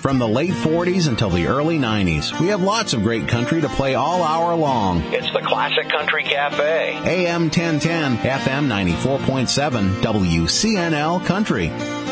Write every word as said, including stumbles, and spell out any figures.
From the late forties until the early nineties, we have lots of great country to play all hour long. It's the Classic Country Cafe. A M ten ten, F M ninety-four point seven, W C N L Country.